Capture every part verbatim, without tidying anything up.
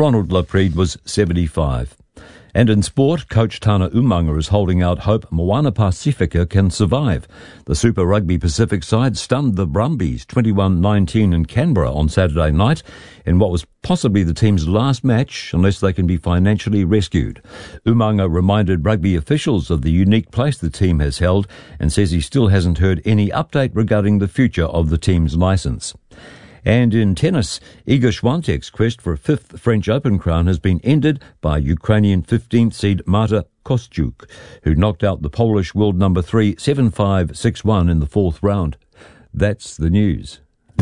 Ronald Laprede was seventy-five. And in sport, coach Tana Umaga is holding out hope Moana Pacifica can survive. The Super Rugby Pacific side stunned the Brumbies twenty-one nineteen in Canberra on Saturday night in what was possibly the team's last match unless they can be financially rescued. Umaga reminded rugby officials of the unique place the team has held and says he still hasn't heard any update regarding the future of the team's licence. And in tennis, Iga Swiatek's quest for a fifth French Open crown has been ended by Ukrainian fifteenth seed Marta Kostyuk, who knocked out the Polish world number three seven five six one in the fourth round. That's the news.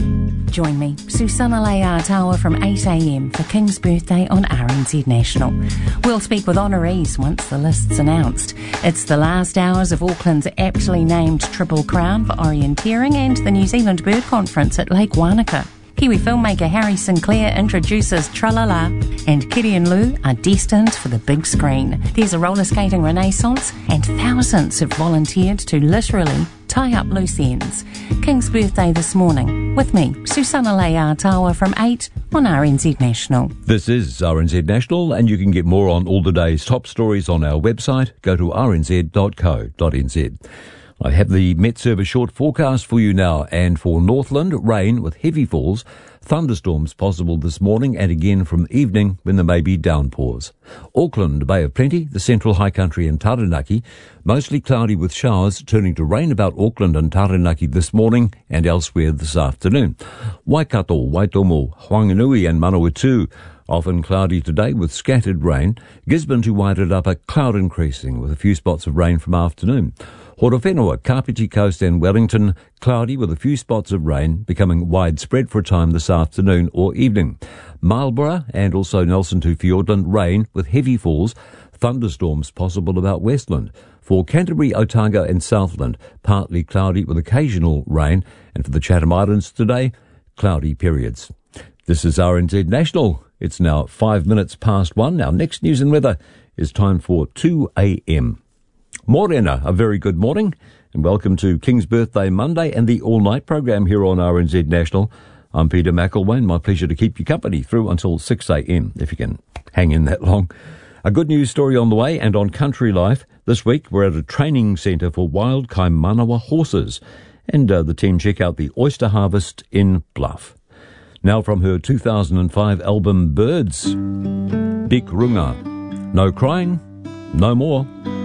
Join me, Susanna Leia-Tawa from eight a m for King's Birthday on R N Z National. We'll speak with honorees once the list's announced. It's the last hours of Auckland's aptly named Triple Crown for orienteering and the New Zealand Bird Conference at Lake Wanaka. Kiwi filmmaker Harry Sinclair introduces Tralala, and Kitty and Lou are destined for the big screen. There's a roller skating renaissance, and thousands have volunteered to literally tie up loose ends. King's Birthday this morning. With me, Susanna Leia-Tawa from eight on R N Z National. This is R N Z National, and you can get more on all the day's top stories on our website. Go to r n z dot co dot n z. I have the Met Service short forecast for you now, and for Northland, rain with heavy falls, thunderstorms possible this morning and again from evening when there may be downpours. Auckland, Bay of Plenty, the Central High Country and Taranaki, mostly cloudy with showers, turning to rain about Auckland and Taranaki this morning and elsewhere this afternoon. Waikato, Waitomo, Whanganui and Manawatu, often cloudy today with scattered rain. Gisborne to Wairarapa, cloud increasing with a few spots of rain from afternoon. Horowhenua, Kapiti Coast and Wellington, cloudy with a few spots of rain, becoming widespread for a time this afternoon or evening. Marlborough and also Nelson to Fiordland, rain with heavy falls, thunderstorms possible about Westland. For Canterbury, Otago and Southland, partly cloudy with occasional rain, and for the Chatham Islands today, cloudy periods. This is R N Z National. It's now five minutes past one. Our next news and weather is time for two a m. Morena, a very good morning, and welcome to King's Birthday Monday and the all-night program here on R N Z National. I'm Peter McElwain. My pleasure to keep you company through until six a m, if you can hang in that long. A good news story on the way, and on Country Life. This week, we're at a training centre for wild Kaimanawa horses, and uh, the team check out the oyster harvest in Bluff. Now from her two thousand five album Birds, Dick Runga. No crying, no more.